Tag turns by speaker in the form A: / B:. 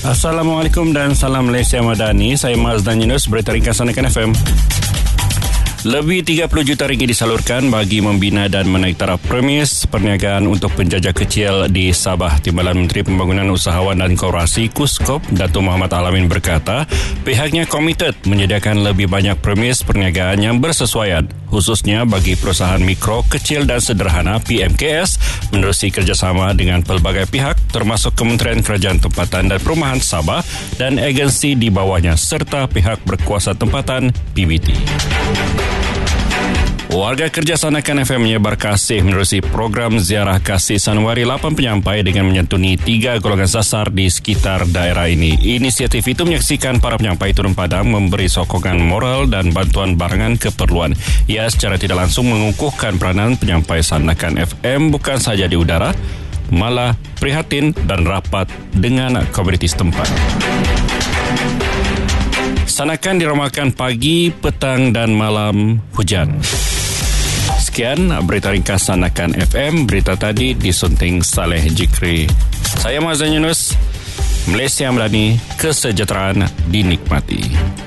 A: Assalamualaikum dan salam Malaysia Madani. Saya Mazdan Yunus, berita ringkasan Anakan FM. Lebih 30 juta ringgit disalurkan bagi membina dan menaik taraf premis perniagaan untuk penjajah kecil di Sabah. Timbalan Menteri Pembangunan Usahawan dan Korporasi KUSKOP, Datuk Muhammad Alamin berkata, pihaknya komited menyediakan lebih banyak premis perniagaan yang bersesuaian, khususnya bagi perusahaan mikro, kecil dan sederhana PMKS menerusi kerjasama dengan pelbagai pihak termasuk Kementerian Kerajaan Tempatan dan Perumahan Sabah dan agensi di bawahnya serta pihak berkuasa tempatan PBT. Warga kerja Sanakan FM menyebar kasih menerusi program ziarah kasih Sanwari 8 penyampai dengan menyentuni 3 golongan sasar di sekitar daerah ini. Inisiatif itu menyaksikan para penyampai turun padang memberi sokongan moral dan bantuan barangan keperluan. Ia secara tidak langsung mengukuhkan peranan penyampai Sanakan FM bukan saja di udara, malah prihatin dan rapat dengan komuniti setempat. Sanakan diramalkan pagi, petang dan malam hujan. Sekian berita ringkasan Anakan FM. Berita tadi disunting Saleh Jikri. Saya Mazdan Yunus. Malaysia Madani, kesejahteraan dinikmati.